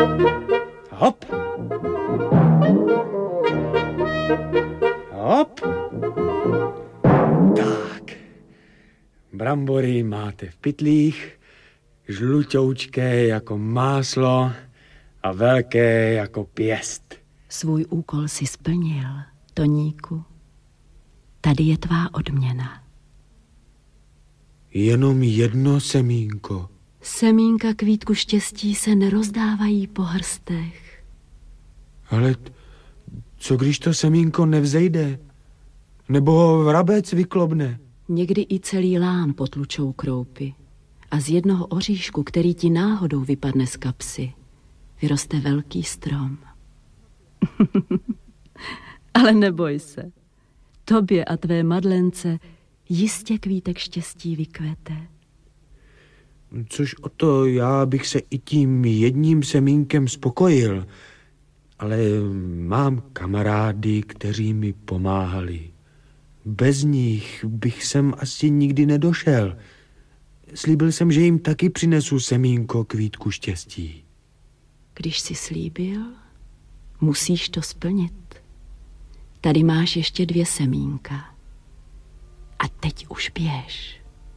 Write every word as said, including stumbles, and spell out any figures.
Hop. Hop. Tak. Brambory máte v pytlích, žlutoučké jako máslo a velké jako pěst. Svůj úkol si splnil, Toníku. Tady je tvá odměna. Jenom jedno semínko. Semínka kvítku štěstí se nerozdávají po hrstech. Ale co když to semínko nevzejde? Nebo ho vrabec vyklobne? Někdy i celý lán potlučou kroupy. A z jednoho oříšku, který ti náhodou vypadne z kapsy, vyroste velký strom. Ale neboj se. Tobě a tvé Madlence jistě kvítek štěstí vykvete. Což o to, já bych se i tím jedním semínkem spokojil, ale mám kamarády, kteří mi pomáhali. Bez nich bych sem asi nikdy nedošel. Slíbil jsem, že jim taky přinesu semínko kvítku štěstí. Když jsi slíbil, musíš to splnit. Tady máš ještě dvě semínka. A teď už běž.